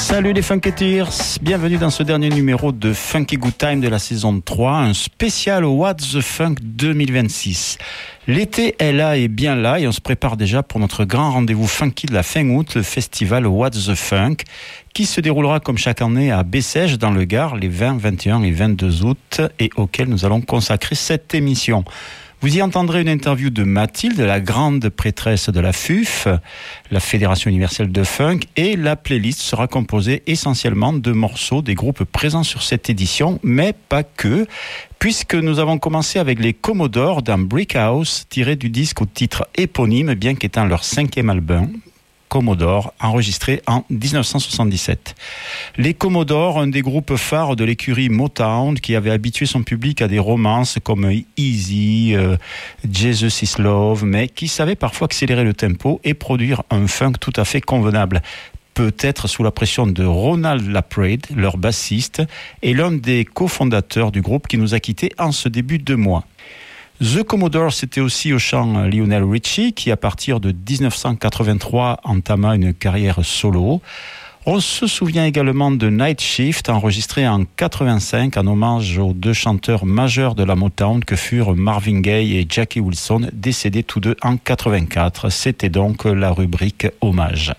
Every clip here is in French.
Salut les Funketeers, bienvenue dans ce dernier numéro de Funky Good Time de la saison 3, un spécial What's the Funk 2026. L'été est là et bien là et on se prépare déjà pour notre grand rendez-vous funky de la fin août, le festival What's the Funk, qui se déroulera comme chaque année à Bessèges dans le Gard les 20, 21 et 22 août et auquel nous allons consacrer cette émission. Vous y entendrez une interview de Mathilde, la grande prêtresse de la FUF, la Fédération Universelle de Funk, et la playlist sera composée essentiellement de morceaux des groupes présents sur cette édition, mais pas que, puisque nous avons commencé avec les Commodores d'un Brick House tiré du disque au titre éponyme, bien qu'étant leur 5e album. Commodore, enregistré en 1977. Les Commodores, un des groupes phares de l'écurie Motown qui avait habitué son public à des romances comme Easy, Jesus is Love, mais qui savait parfois accélérer le tempo et produire un funk tout à fait convenable. Peut-être sous la pression de Ronald Laprade, leur bassiste, et l'un des cofondateurs du groupe qui nous a quittés en ce début de mois. The Commodores, c'était aussi au chant Lionel Richie, qui à partir de 1983 entama une carrière solo. On se souvient également de Night Shift, enregistré en 85 en hommage aux deux chanteurs majeurs de la Motown que furent Marvin Gaye et Jackie Wilson, décédés tous deux en 84. C'était donc la rubrique Hommage.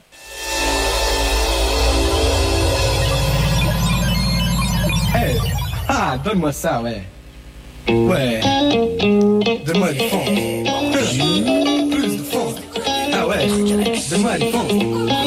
Hey, donne-moi ça, ouais. Ouais, donne-moi du fond. Plus de fond. Ah ouais, donne-moi du fond.